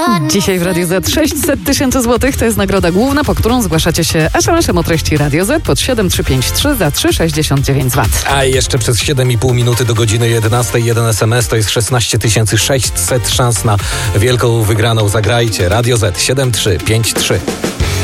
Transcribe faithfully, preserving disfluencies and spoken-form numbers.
Dzisiaj w Radio Z sześćset tysięcy złotych to jest nagroda główna, po którą zgłaszacie się es em esem o treści Radio Z pod siedem trzy pięć trzy za trzy sześćdziesiąt dziewięć złotych. A jeszcze przez siedem i pół minuty do godziny jedenastej jeden es em es to jest szesnaście tysięcy sześćset szans na wielką wygraną. Zagrajcie. Radio Z siedem trzy pięć trzy.